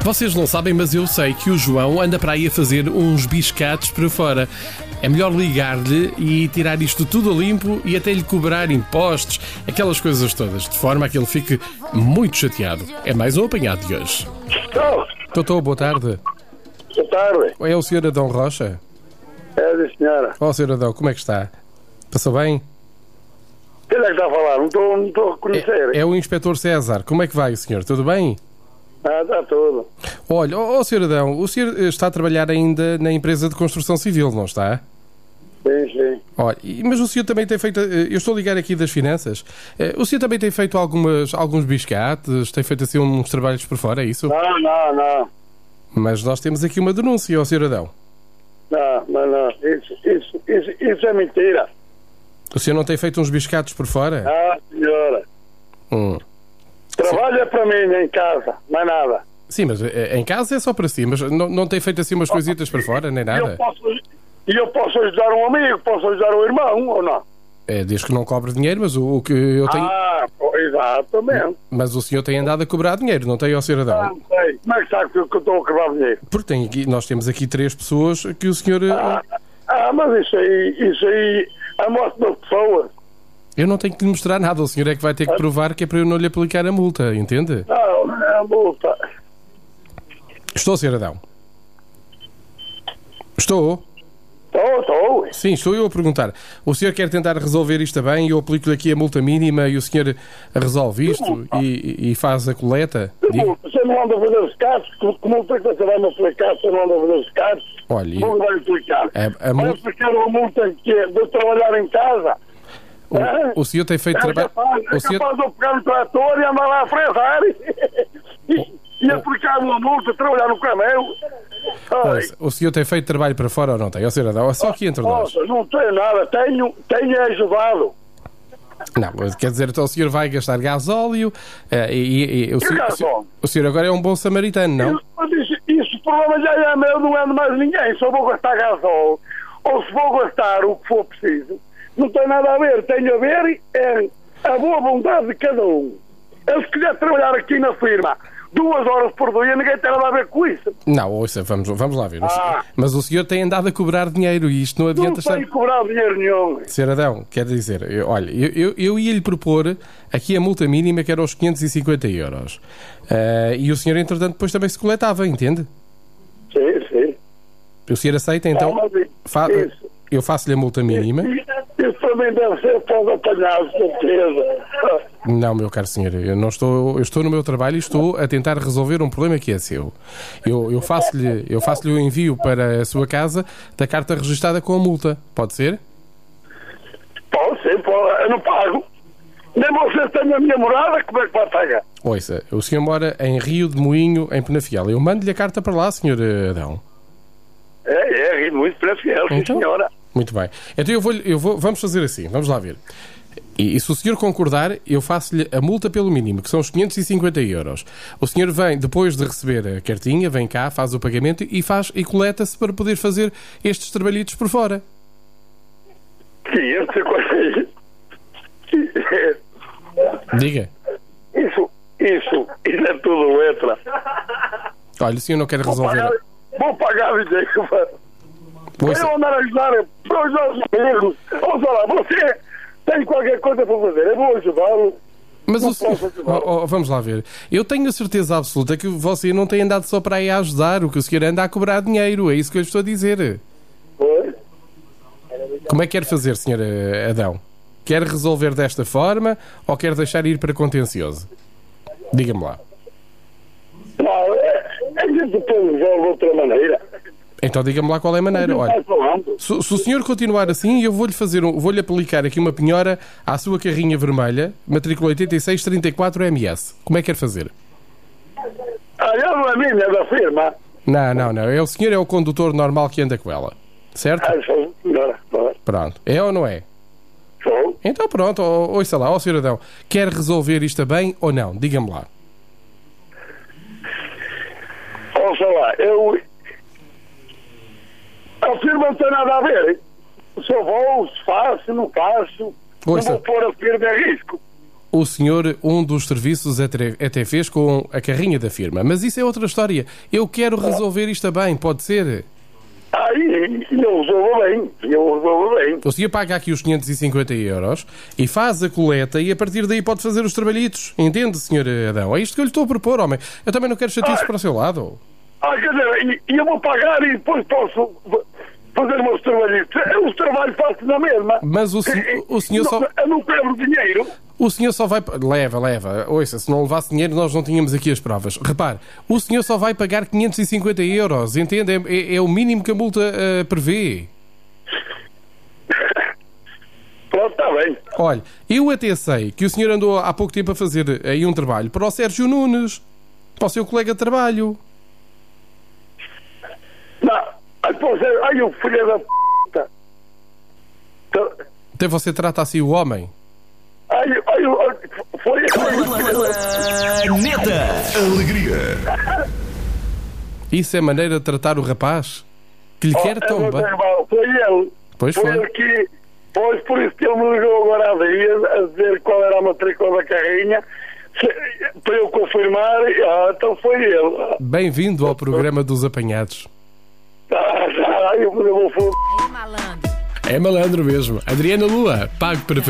Vocês não sabem, mas eu sei que o João anda para aí a fazer uns biscates para fora. É melhor ligar-lhe e tirar isto tudo a limpo e até lhe cobrar impostos, aquelas coisas todas, de forma a que ele fique muito chateado. É mais um apanhado de hoje. Doutor, boa tarde. Boa tarde. É o Sr. Adão Rocha? É, sim, senhora. Sr. Adão, como é que está? Passou bem? Quem é que está a falar? Não estou a reconhecer. É o Inspetor César. Como é que vai, senhor? Tudo bem? Está tudo. Olha, Sr. Adão, o senhor está a trabalhar ainda na empresa de construção civil, não está? Sim. Olha, mas o senhor também tem feito... Eu estou a ligar aqui das finanças. O senhor também tem feito alguns biscates? Tem feito assim uns trabalhos por fora, é isso? Não. Mas nós temos aqui uma denúncia, ó Sr. Adão. Não. Isso é mentira. O senhor não tem feito uns biscates por fora? Senhora. Trabalha para mim em casa, mais nada. Sim, mas em casa é só para si, mas não tem feito assim umas coisitas para fora, nem nada? Eu posso ajudar um amigo, posso ajudar um irmão, ou não? Diz que não cobra dinheiro, mas o que eu tenho... Exatamente. Mas o senhor tem andado a cobrar dinheiro, não tem, ó Sr. Adão? Não sei. Como é que sabe que eu estou a cobrar dinheiro? Porque nós temos aqui 3 pessoas que o senhor... Mas isso aí é morte das pessoas. Eu não tenho que lhe mostrar nada, o senhor é que vai ter que provar que é para eu não lhe aplicar a multa, entende? Não é a multa. Estou, Sr. Adão? Estou? Estou. Sim, estou eu a perguntar. O senhor quer tentar resolver isto bem e eu aplico-lhe aqui a multa mínima e o senhor resolve isto e faz a coleta? Você não anda a fazer os casos? Como é que você vai me aplicar se não anda a fazer os casos? Olha, Como vai aplicar? Vai aplicar uma multa que é de trabalhar em casa? O senhor tem feito trabalho... É capaz de eu pegar no trator e andar lá a fresar e aplicar uma multa, trabalhar no caminhão. O senhor tem feito trabalho para fora ou não tem? Sr. Adão, só aqui entre nós. Não tenho nada, tenho ajudado. Não, quer dizer, então o senhor vai gastar gasóleo o senhor agora é um bom samaritano, não? Isso o problema já é meu, não é de mais ninguém. Se eu vou gastar gasóleo ou se vou gastar o que for preciso, não tem nada a ver. Tenho a ver a boa vontade de cada um. Eu, se quiser trabalhar aqui na firma 2 horas por dia, ninguém tem nada a ver com isso. Não, ouça, vamos lá ver. Mas o senhor tem andado a cobrar dinheiro e isto não adianta estar... Não tenho cobrar dinheiro nenhum. Sr. Adão, quer dizer, olha, eu ia-lhe propor aqui a multa mínima que era os 550 euros. E o senhor, entretanto, depois também se coletava, entende? Sim. O senhor aceita, então? Eu faço-lhe a multa mínima. Isso também deve ser para apanhar, certeza. Não, meu caro senhor, eu estou no meu trabalho e estou a tentar resolver um problema que é seu. Eu faço-lhe o envio para a sua casa da carta registada com a multa. Pode ser? Pode ser, eu não pago. Nem você tem a minha morada, como é que vai pagar? Ouça, o senhor mora em Rio de Moinho, em Penafiel. Eu mando-lhe a carta para lá, senhor Adão. É Rio de Moinho, Penafiel, sim, senhora. Muito bem. Então vamos fazer assim, vamos lá ver. E se o senhor concordar, eu faço-lhe a multa pelo mínimo, que são os 550 euros. O senhor vem, depois de receber a cartinha, vem cá, faz o pagamento e coleta-se para poder fazer estes trabalhitos por fora. 550. Diga. Isso é tudo letra. Olha, o senhor não quer resolver... Vou pagar dinheiro, mano. Eu andar a ajudar os amigos. Ouça lá, você tem qualquer coisa para fazer, eu vou ajudá-lo. Mas vamos lá ver. Eu tenho a certeza absoluta que você não tem andado só para aí a ajudar, o que o senhor anda a cobrar dinheiro, é isso que eu lhe estou a dizer. Oi? Como é que quer fazer, senhor Adão? Quer resolver desta forma ou quer deixar ir para contencioso? Diga-me lá. Não, a gente pode resolver de outra maneira. Então diga-me lá qual é a maneira. Olha, se o senhor continuar assim, eu vou-lhe aplicar aqui uma penhora à sua carrinha vermelha, matrícula 8634 MS. Como é que quer fazer? Ele não é minha, é da firma. Não. O senhor é o condutor normal que anda com ela. Certo? Sou. Pronto. É ou não é? Sou. Então pronto, ouça lá, senhor Adão. Quer resolver isto bem ou não? Diga-me lá. Ouça lá, a firma não tem nada a ver. Se eu vou, se faço, não faço. Não vou pôr a firma em risco. o senhor um dos serviços até fez com a carrinha da firma. Mas isso é outra história. Eu quero resolver isto bem, pode ser? Eu resolvo bem. O senhor paga aqui os 550 euros e faz a coleta e a partir daí pode fazer os trabalhitos. Entende, senhor Adão? É isto que eu lhe estou a propor, homem. Eu também não quero chatices para o seu lado. Quer dizer, eu vou pagar e depois posso fazer os meus trabalhitos. Os trabalhos faço na mesma. Mas o senhor só... Eu não quero dinheiro. O senhor só vai... Leva. Ouça, se não levasse dinheiro nós não tínhamos aqui as provas. Repare, o senhor só vai pagar 550 euros, entende? É o mínimo que a multa prevê. Pronto, está bem. Olha, eu até sei que o senhor andou há pouco tempo a fazer aí um trabalho para o Sérgio Nunes, para o seu colega de trabalho. Não, o filho da p***. Até você trata assim o homem. Foi Planeta Alegria. Isso é maneira de tratar o rapaz? Que lhe quer tão bem. Foi ele. Pois foi. Ele que... Pois, por isso que ele me ligou agora há dias a dizer qual era a matrícula da carrinha, para eu confirmar. Então foi ele. Bem-vindo ao programa dos apanhados. Eu vou foder. É malandro mesmo. Adriana Lua, pago para